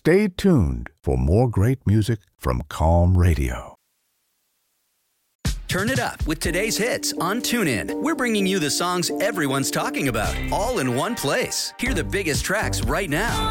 Stay tuned for more great music from Calm Radio. Turn it up with today's hits on TuneIn. We're bringing you the songs everyone's talking about, all in one place. Hear the biggest tracks right now.